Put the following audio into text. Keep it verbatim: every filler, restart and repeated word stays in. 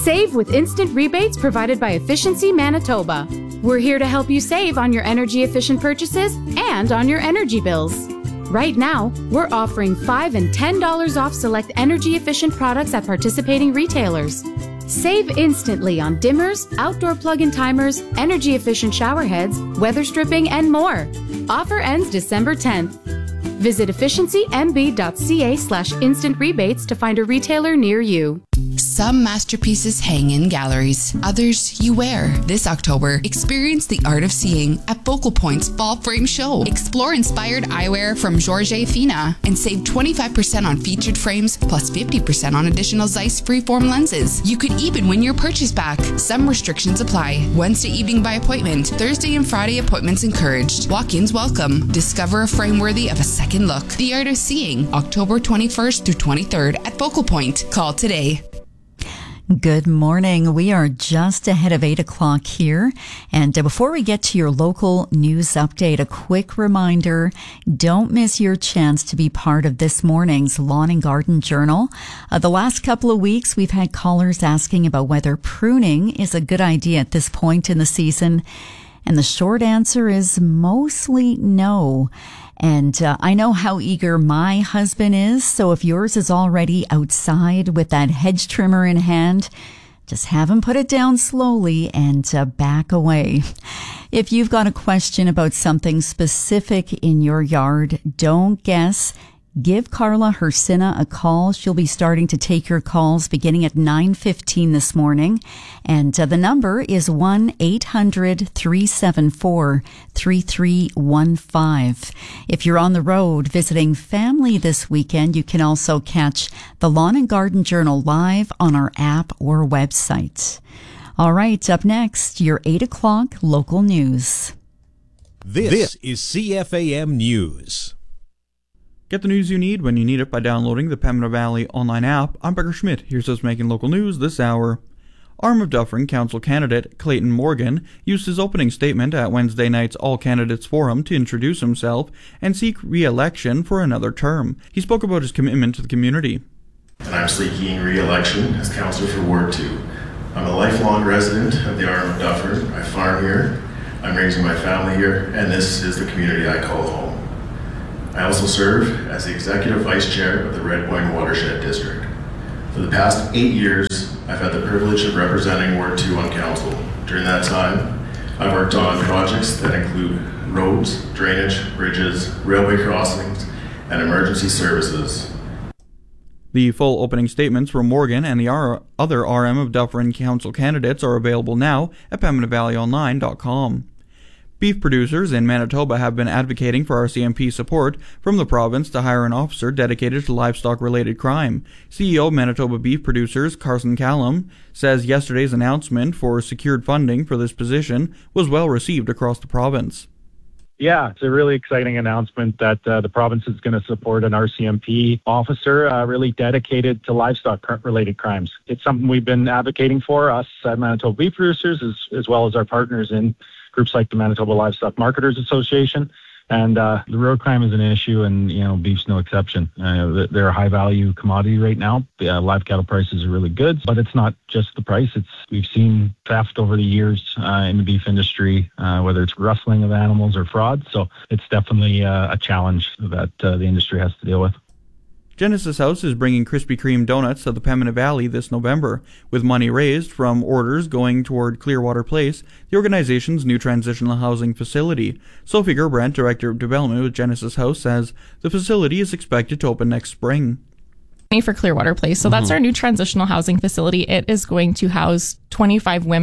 Save with instant rebates provided by Efficiency Manitoba. We're here to help you save on your energy-efficient purchases and on your energy bills. Right now, we're offering five dollars and ten dollars off select energy-efficient products at participating retailers. Save instantly on dimmers, outdoor plug-in timers, energy-efficient shower heads, weather stripping, and more. Offer ends December tenth. Visit efficiency-m b.ca slash instant rebates to find a retailer near you. Some masterpieces hang in galleries, others you wear. This October, experience the art of seeing at Focal Point's Fall Frame Show. Explore inspired eyewear from Georges Fina and save twenty-five percent on featured frames plus fifty percent on additional Zeiss freeform lenses. You could even win your purchase back. Some restrictions apply. Wednesday evening by appointment. Thursday and Friday appointments encouraged. Walk-ins welcome. Discover a frame worthy of a second look. The art of seeing, October twenty-first through twenty-third at Focal Point. Call today. Good morning. We are just ahead of eight o'clock here. And uh, before we get to your local news update, a quick reminder, don't miss your chance to be part of this morning's Lawn and Garden Journal. Uh, the last couple of weeks, we've had callers asking about whether pruning is a good idea at this point in the season. And the short answer is mostly no. And uh, I know how eager my husband is, so if yours is already outside with that hedge trimmer in hand, just have him put it down slowly and uh, back away. If you've got a question about something specific in your yard, don't guess. Give Carla Hersina a call. She'll be starting to take your calls beginning at nine fifteen this morning. And uh, the number is one eight hundred three seven four three three one five. If you're on the road visiting family this weekend, you can also catch the Lawn and Garden Journal live on our app or website. All right, up next, your eight o'clock local news. This, this is C F A M News. Get the news you need when you need it by downloading the Pembina Valley online app. I'm Becker Schmidt. Here's what's making local news this hour. Arm of Dufferin Council candidate Clayton Morgan used his opening statement at Wednesday night's All Candidates Forum to introduce himself and seek re-election for another term. He spoke about his commitment to the community. And I'm seeking re-election as councillor for Ward two. I'm a lifelong resident of the Arm of Dufferin. I farm here, I'm raising my family here, and this is the community I call home. I also serve as the Executive Vice Chair of the Red Point Watershed District. For the past eight years, I've had the privilege of representing Ward two on council. During that time, I've worked on projects that include roads, drainage, bridges, railway crossings, and emergency services. The full opening statements from Morgan and the R- other R M of Dufferin Council candidates are available now at pembina valley online dot com. Beef producers in Manitoba have been advocating for R C M P support from the province to hire an officer dedicated to livestock-related crime. C E O of Manitoba Beef Producers, Carson Callum, says yesterday's announcement for secured funding for this position was well received across the province. Yeah, it's a really exciting announcement that uh, the province is going to support an R C M P officer uh, really dedicated to livestock-related crimes. It's something we've been advocating for, us at Manitoba Beef Producers, as, as well as our partners in groups like the Manitoba Livestock Marketers Association. And uh, the road crime is an issue, and, you know, beef's no exception. Uh, they're a high-value commodity right now. Uh, live cattle prices are really good, but it's not just the price. It's We've seen theft over the years uh, in the beef industry, uh, whether it's rustling of animals or fraud. So it's definitely uh, a challenge that uh, the industry has to deal with. Genesis House is bringing Krispy Kreme donuts to the Pembina Valley this November. With money raised from orders going toward Clearwater Place, the organization's new transitional housing facility. Sophie Gerbrandt, Director of Development with Genesis House, says the facility is expected to open next spring. For Clearwater Place. So that's mm-hmm. our new transitional housing facility. It is going to house twenty-five women